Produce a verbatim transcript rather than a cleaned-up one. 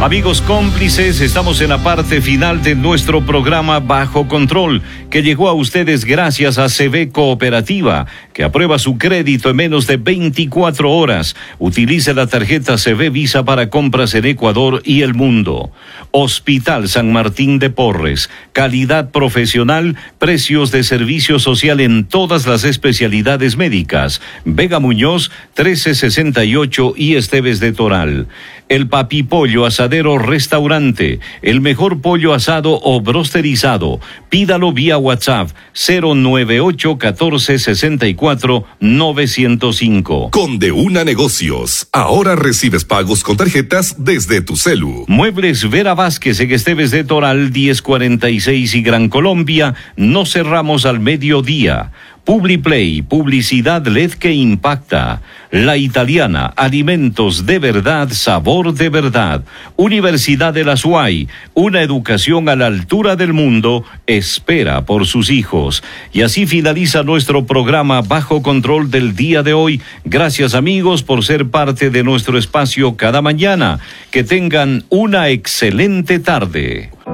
Amigos cómplices, estamos en la parte final de nuestro programa Bajo Control, que llegó a ustedes gracias a C B Cooperativa, que aprueba su crédito en menos de veinticuatro horas. Utilice la tarjeta C B Visa para compras en Ecuador y el mundo. Hospital San Martín de Porres, calidad profesional, precios de servicio social en todas las especialidades médicas. Vega Muñoz, trece sesenta y ocho y Esteves de Toral. El Papipollo Asadero Restaurante, el mejor pollo asado o brosterizado. Pídalo vía WhatsApp cero nueve ocho uno cuatro seis cuatro nueve cero cinco. Con De Una Negocios, ahora recibes pagos con tarjetas desde tu celu. Muebles Vera Vázquez en Esteves de Toral, diez cuarenta y seis y Gran Colombia, no cerramos al mediodía. Publiplay, publicidad L E D que impacta. La Italiana, alimentos de verdad, sabor de verdad. Universidad de la S U A Y, una educación a la altura del mundo, espera por sus hijos. Y así finaliza nuestro programa Bajo Control del día de hoy. Gracias, amigos, por ser parte de nuestro espacio cada mañana. Que tengan una excelente tarde.